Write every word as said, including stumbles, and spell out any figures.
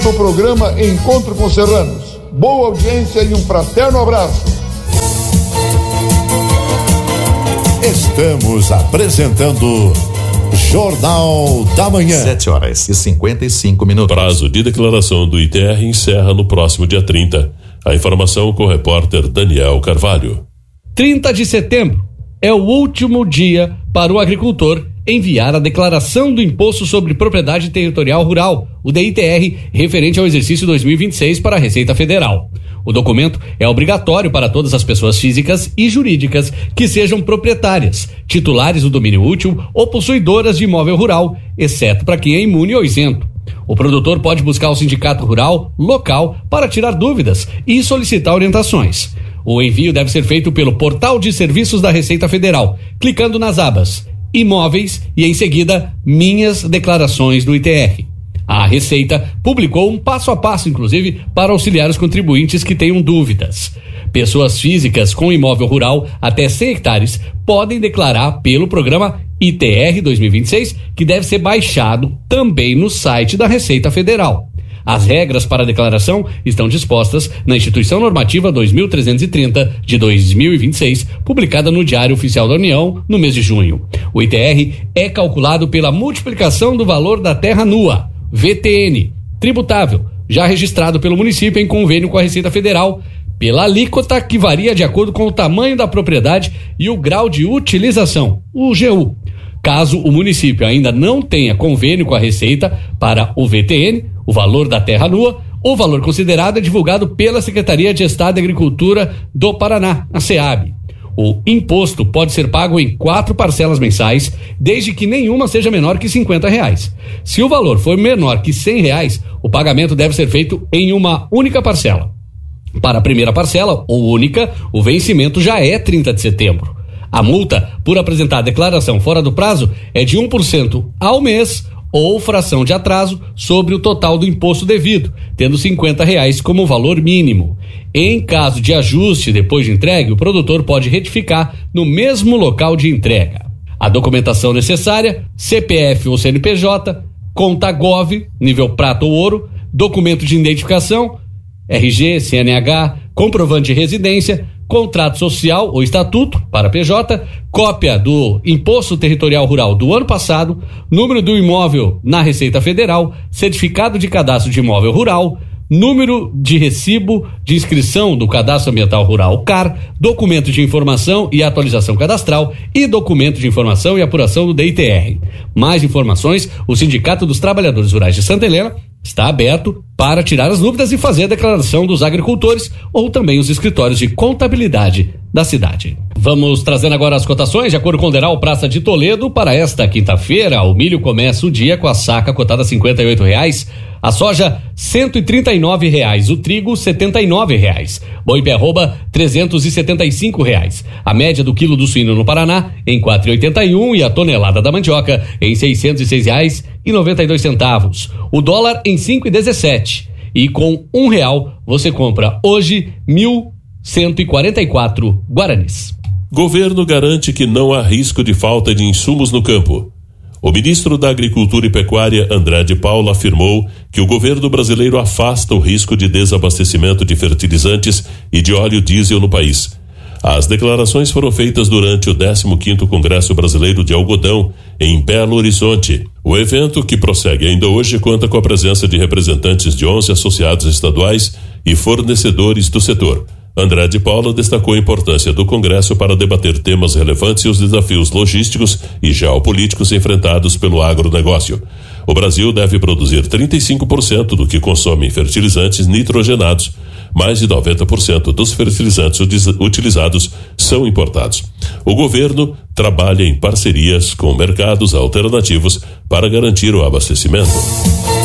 No programa Encontro com Serranos. Boa audiência e um fraterno abraço. Estamos apresentando Jornal da Manhã. sete horas e cinquenta e cinco minutos. Prazo de declaração do I T R encerra no próximo dia trinta. A informação com o repórter Daniel Carvalho. trinta de setembro é o último dia para o agricultor enviar a declaração do Imposto sobre Propriedade Territorial Rural, o D I T R, referente ao exercício dois mil e vinte e seis para a Receita Federal. O documento é obrigatório para todas as pessoas físicas e jurídicas que sejam proprietárias, titulares do domínio útil ou possuidoras de imóvel rural, exceto para quem é imune ou isento. O produtor pode buscar o sindicato rural local para tirar dúvidas e solicitar orientações. O envio deve ser feito pelo Portal de Serviços da Receita Federal, clicando nas abas Imóveis e, em seguida, Minhas Declarações do I T R. A Receita publicou um passo a passo, inclusive, para auxiliar os contribuintes que tenham dúvidas. Pessoas físicas com imóvel rural até cem hectares podem declarar pelo programa I T R dois mil e vinte e seis, que deve ser baixado também no site da Receita Federal. As regras para a declaração estão dispostas na Instituição Normativa dois mil trezentos e trinta de dois mil e vinte e seis, publicada no Diário Oficial da União no mês de junho. O I T R é calculado pela multiplicação do valor da terra nua, V T N, tributável, já registrado pelo município em convênio com a Receita Federal, pela alíquota que varia de acordo com o tamanho da propriedade e o grau de utilização, o G U. Caso o município ainda não tenha convênio com a Receita para o V T N, o valor da terra nua, o valor considerado é divulgado pela Secretaria de Estado de Agricultura do Paraná, a SEAB. O imposto pode ser pago em quatro parcelas mensais, desde que nenhuma seja menor que cinquenta reais. Se o valor for menor que cem reais, o pagamento deve ser feito em uma única parcela. Para a primeira parcela, ou única, o vencimento já é trinta de setembro. A multa por apresentar a declaração fora do prazo é de um por cento ao mês ou fração de atraso sobre o total do imposto devido, tendo cinquenta reais como valor mínimo. Em caso de ajuste depois de entregue, o produtor pode retificar no mesmo local de entrega. A documentação necessária: C P F ou C N P J, conta Gov, nível prata ou ouro, documento de identificação, R G, C N H, comprovante de residência, contrato social ou estatuto para P J, cópia do Imposto Territorial Rural do ano passado, número do imóvel na Receita Federal, certificado de cadastro de imóvel rural, número de recibo de inscrição do Cadastro Ambiental Rural, C A R, documento de informação e atualização cadastral e documento de informação e apuração do D I T R. Mais informações: o Sindicato dos Trabalhadores Rurais de Santa Helena está aberto para tirar as dúvidas e fazer a declaração dos agricultores ou também os escritórios de contabilidade da cidade. Vamos trazendo agora as cotações de acordo com o Deral Praça de Toledo para esta quinta-feira. O milho começa o dia com a saca cotada a cinquenta e oito reais, a soja cento e trinta e nove reais, o trigo setenta e nove reais, boi pé arroba trezentos e setenta e cinco reais. A média do quilo do suíno no Paraná em quatro e oitenta e um e a tonelada da mandioca em seiscentos e seis reais e noventa e dois centavos. O dólar em cinco e dezessete. E com um real você compra hoje mil cento e quarenta e quatro guaranis. Governo garante que não há risco de falta de insumos no campo. O ministro da Agricultura e Pecuária, André de Paula, afirmou que o governo brasileiro afasta o risco de desabastecimento de fertilizantes e de óleo diesel no país. As declarações foram feitas durante o décimo quinto Congresso Brasileiro de Algodão, em Belo Horizonte. O evento, que prossegue ainda hoje, conta com a presença de representantes de onze associados estaduais e fornecedores do setor. André de Paula destacou a importância do Congresso para debater temas relevantes e os desafios logísticos e geopolíticos enfrentados pelo agronegócio. O Brasil deve produzir trinta e cinco por cento do que consome em fertilizantes nitrogenados. Mais de noventa por cento dos fertilizantes utilizados são importados. O governo trabalha em parcerias com mercados alternativos para garantir o abastecimento.